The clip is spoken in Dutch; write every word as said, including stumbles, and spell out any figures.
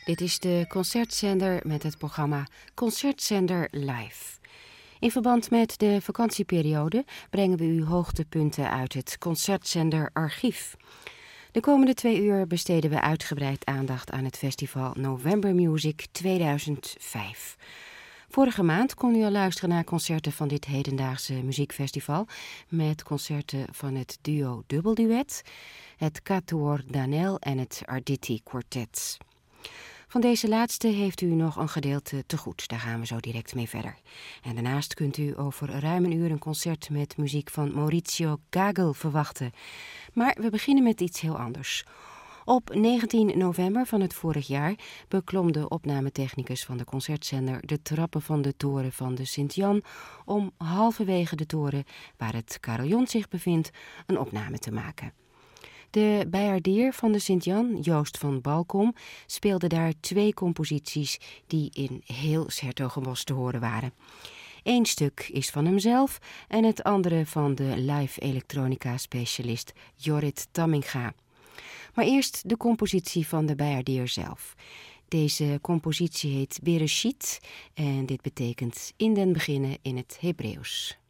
Dit is de Concertzender met het programma Concertzender Live. In verband met de vakantieperiode brengen we u hoogtepunten uit het Concertzender Archief. De komende twee uur besteden we uitgebreid aandacht aan het festival November Music tweeduizend vijf. Vorige maand kon u al luisteren naar concerten van dit hedendaagse muziekfestival met concerten van het duo Dubbelduet, het Quatuor Danel en het Arditi Quartet. Van deze laatste heeft u nog een gedeelte te goed. Daar gaan we zo direct mee verder. En daarnaast kunt u over ruim een uur een concert met muziek van Maurizio Gagel verwachten. Maar we beginnen met iets heel anders. Op negentien november van het vorig jaar beklom de opnametechnicus van de Concertzender de trappen van de toren van de Sint-Jan om halverwege de toren, waar het carillon zich bevindt, een opname te maken. De bijaardier van de Sint-Jan, Joost van Balkom, speelde daar twee composities die in heel 's-Hertogenbosch te horen waren. Eén stuk is van hemzelf en het andere van de live elektronica-specialist Jorrit Tamminga. Maar eerst de compositie van de bijaardier zelf. Deze compositie heet Bereshit en dit betekent in den beginnen in het Hebreeuws.